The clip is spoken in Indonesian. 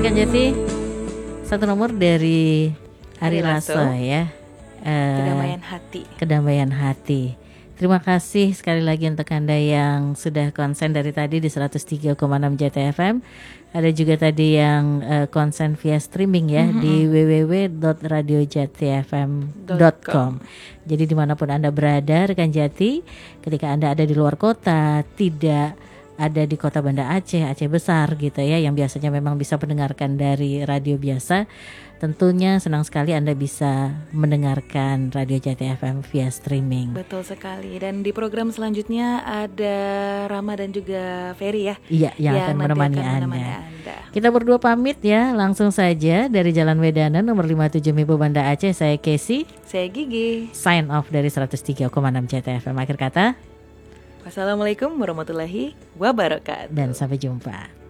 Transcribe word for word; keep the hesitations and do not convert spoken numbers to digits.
Kan jadi satu nomor dari Ari Lasso, Lasso ya. Uh, Kedamaian Hati. Kedamaian Hati. Terima kasih sekali lagi untuk Anda yang sudah konsen dari tadi di seratus tiga koma enam J T F M. Ada juga tadi yang uh, konsen via streaming ya, mm-hmm. di w w w dot radio jati f m dot com. Jadi dimanapun Anda berada, rekan Jati, ketika Anda ada di luar kota, tidak ada di kota Banda Aceh, Aceh besar gitu ya, yang biasanya memang bisa mendengarkan dari radio biasa, tentunya senang sekali Anda bisa mendengarkan Radio Jati F M via streaming. Betul sekali. Dan di program selanjutnya ada Rama dan juga Ferry ya. Iya, yang, yang akan menemani, akan menemani anda. anda. Kita berdua pamit ya, langsung saja dari Jalan Wedana nomor lima puluh tujuh Mipo Banda Aceh. Saya Casey. Saya Gigi. Sign off dari seratus tiga koma enam J T F M. Akhir kata, wassalamualaikum warahmatullahi wabarakatuh. Dan sampai jumpa.